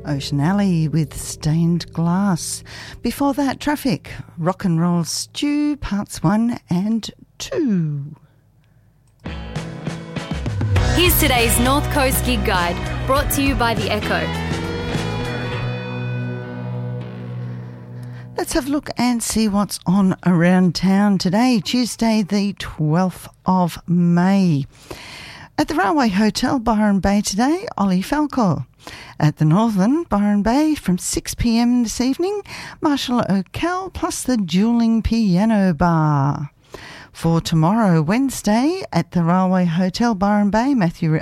Ocean Alley with Stained Glass. Before that, Traffic, Rock and Roll Stew, Parts 1 and 2. Here's today's North Coast Gig Guide, brought to you by The Echo. Let's have a look and see what's on around town today, Tuesday the 12th of May. At the Railway Hotel, Byron Bay today, Ollie Falco. At the Northern, Byron Bay, from 6 p.m. this evening, Marshall O'Kell plus the Dueling Piano Bar. For tomorrow, Wednesday, at the Railway Hotel, Byron Bay, Matthew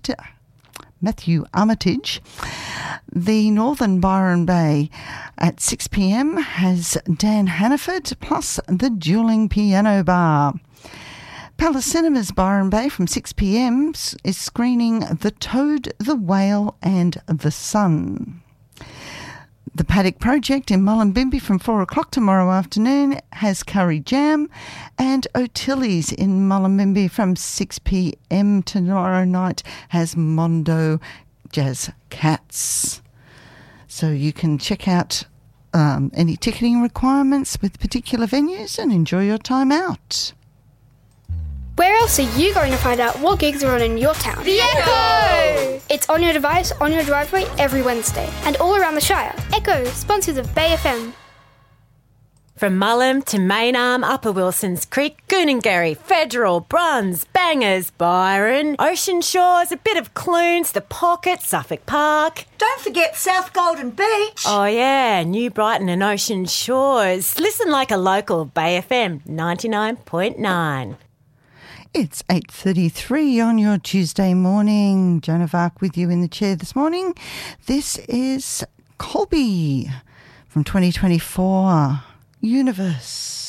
Armitage. The Northern Byron Bay at 6 p.m. has Dan Hannaford plus the Dueling Piano Bar. Palace Cinemas Byron Bay from 6 p.m. is screening The Toad, the Whale and the Sun. The Paddock Project in Mullumbimby from 4 o'clock tomorrow afternoon has Curry Jam, and O'Tilly's in Mullumbimby from 6 p.m. tomorrow night has Mondo Jazz Cats. So you can check out any ticketing requirements with particular venues and enjoy your time out. Where else are you going to find out what gigs are on in your town? The Echo! It's on your device, on your driveway, every Wednesday, and all around the Shire. Echo, sponsors of Bay FM. From Mullum to Maynarm, Upper Wilsons Creek, Goonangarry, Federal, Bruns, Bangers, Byron, Ocean Shores, a bit of Clunes, The Pocket, Suffolk Park. Don't forget South Golden Beach. Oh yeah, New Brighton and Ocean Shores. Listen like a local, Bay FM 99.9. It's 8:33 on your Tuesday morning. Joan of Arc with you in the chair this morning. This is Colby from 2024, Universe.